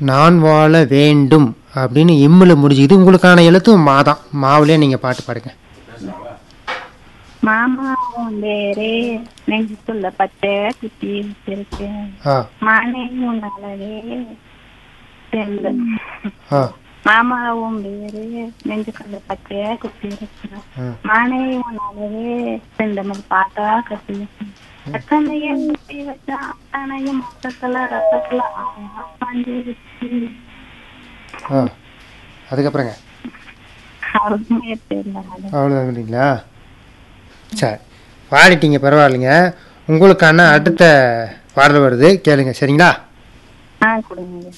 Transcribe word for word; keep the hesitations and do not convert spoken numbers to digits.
நான் வாழ வேண்டும் அப்படின்னு இம்முல முடிஞ்சுது. உங்களுக்கான எழுத்தும் மாதான். மாவுலயே நீங்க பாட்டு பாடுங்க. மாமாவும் வேறே நெஞ்சுக்குள்ள பச்சை குத்தி வச்சிருக்கேன். ஆ மானே உன்னாலவே சேர்ந்து ஆ மாமாவும் வேறு நெஞ்சுக்குள்ள பச்சையா குத்தி இருக்கேன். மானே உன்னாலவே செந்தமிழ் பாட்டா கட்டி வச்சேன். அத்தனையும் குத்தி வச்சா அத்தனையும் மொத்தத்துல ரத்தத்துல பாஞ்சு வச்சு ஆ அதுக்கப்புறங்க அருமையா தெரியல. அவ்வளோதான் இல்லைங்களா? சரி, பாடிட்டீங்க, பரவாயில்லைங்க. உங்களுக்கான அடுத்த பாடல் வருது, கேளுங்க. சரிங்களா? ஆ கொடுங்க.